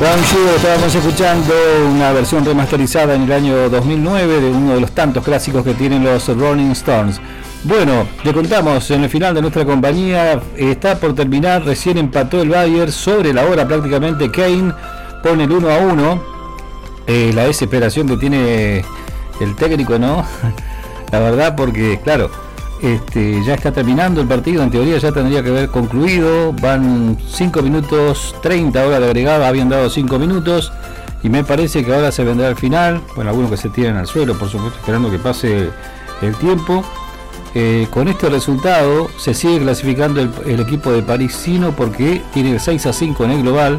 Bonjour, estábamos escuchando una versión remasterizada en el año 2009 de uno de los tantos clásicos que tienen los Rolling Stones. Bueno, le contamos, en el final de nuestra compañía está por terminar, recién empató el Bayern sobre la hora prácticamente. Kane pone el 1-1. La desesperación que tiene el técnico, ¿no? La verdad, porque claro, ya está terminando el partido, en teoría ya tendría que haber concluido, van 5 minutos 30 horas de agregado, habían dado 5 minutos y me parece que ahora se vendrá al final, bueno, algunos que se tiran al suelo, por supuesto, esperando que pase el tiempo. Con este resultado se sigue clasificando el equipo de parisino porque tiene 6-5 en el global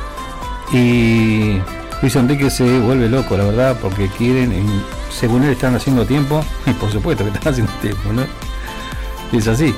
y Luis Enrique se vuelve loco, la verdad, porque quieren, según él, están haciendo tiempo, y por supuesto que están haciendo tiempo, ¿no? Es así.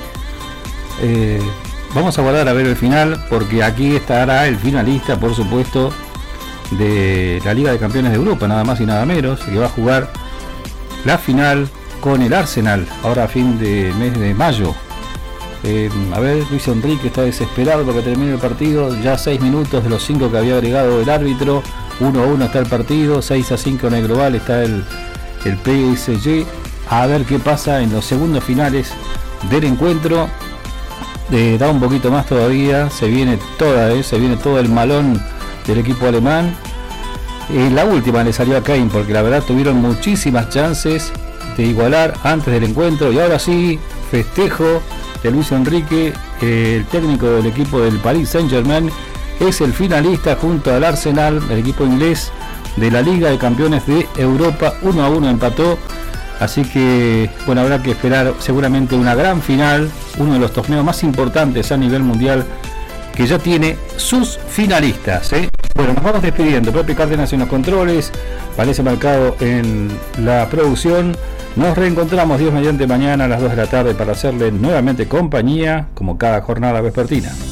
Vamos a guardar a ver el final, porque aquí estará el finalista, por supuesto, de la Liga de Campeones de Europa, nada más y nada menos, que va a jugar la final con el Arsenal, ahora a fin de mes de mayo. A ver, Luis Enrique está desesperado porque termine el partido, ya 6 minutos de los 5 que había agregado el árbitro, 1-1 está el partido, 6-5 en el global está el PSG. A ver qué pasa en los segundos finales del encuentro. Da un poquito más todavía, se viene todo el malón del equipo alemán. La última le salió a Kane, porque la verdad tuvieron muchísimas chances de igualar antes del encuentro, y ahora sí, festejo de Luis Enrique, el técnico del equipo del Paris Saint-Germain, es el finalista junto al Arsenal, el equipo inglés de la Liga de Campeones de Europa. 1-1 empató. Así que, bueno, habrá que esperar seguramente una gran final, uno de los torneos más importantes a nivel mundial, que ya tiene sus finalistas, ¿eh? Bueno, nos vamos despidiendo. Pepe Cárdenas en los controles, Vanessa Mercado en la producción. Nos reencontramos, Dios mediante, mañana a las 2 de la tarde para hacerle nuevamente compañía, como cada jornada vespertina.